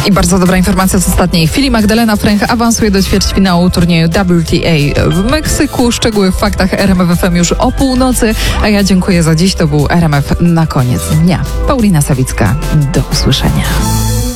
I bardzo dobra informacja z ostatniej chwili. Magdalena Fręch awansuje do ćwierćfinału turnieju WTA w Meksyku. Szczegóły w faktach RMF FM już o północy. A ja dziękuję za dziś. To był RMF na koniec dnia. Paulina Sawicka. Do usłyszenia.